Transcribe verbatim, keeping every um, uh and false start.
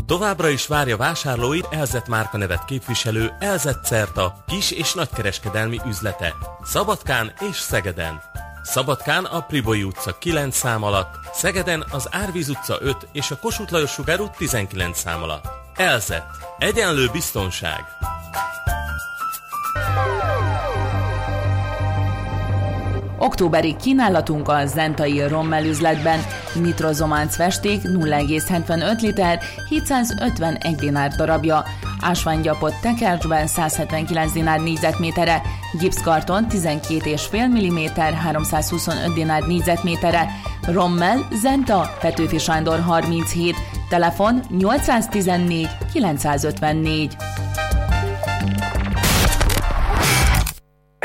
Továbbra is várja vásárlóit Elzett márkanevet képviselő Elzett Certa kis- és nagykereskedelmi üzlete Szabadkán és Szegeden. Szabadkán a Priboi utca kilenc szám alatt, Szegeden az Árvíz utca öt és a Kossuth Lajos Sugár út tizenkilenc szám alatt. Elzett. Egyenlő biztonság. Októberi kínálatunk a Zentai Rommel üzletben. Nitrozománc festék nulla egész hetvenöt liter, hétszázötvenegy dinár darabja. Ásványgyapot tekercsben száz hetvenkilenc dinár négyzetméterre, gipszkarton tizenkét egész öt milliméter, háromszázhuszonöt dinár négyzetméterre. Rommel, Zenta, Petőfi Sándor harminchét, telefon nyolcszáztizennégy kilencszázötvennégy.